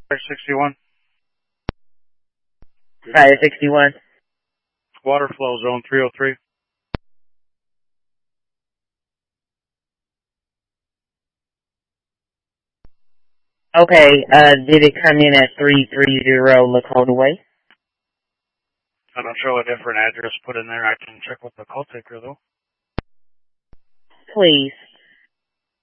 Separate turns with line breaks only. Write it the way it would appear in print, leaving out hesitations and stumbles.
61.
Fire 61.
Water flow zone 303.
Okay, did it come in at 330 Lakota Way?
I don't show a different address put in there. I can check with the call taker, though.
Please.